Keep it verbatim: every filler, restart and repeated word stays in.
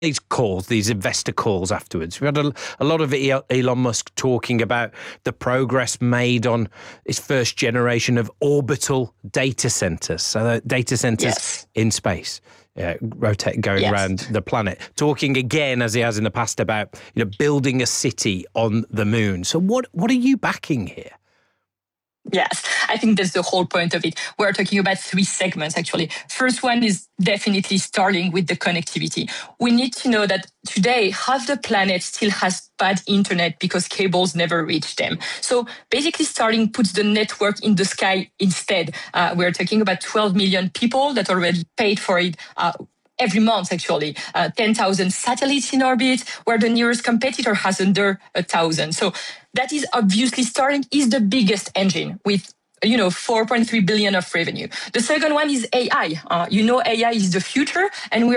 these calls, these investor calls afterwards. We had a, a lot of Elon Musk talking about the progress made on his first generation of orbital data centers. So data centers yes. in space. Yeah, rotate going yes. around the planet, talking again, as he has in the past, about you know building a city on the moon. So what what are you backing here? Yes, I think that's the whole point of it. We're talking about three segments, actually. First one is definitely starting with the connectivity. We need to know that today, half the planet still has bad internet because cables never reach them. So basically, Starlink puts the network in the sky instead. Uh, we're talking about twelve million people that already paid for it. Uh, Every month, actually, uh, ten thousand satellites in orbit, where the nearest competitor has under a thousand. So that is obviously Starlink is the biggest engine with, you know, four point three billion of revenue. The second one is A I. Uh, you know, A I is the future, and we're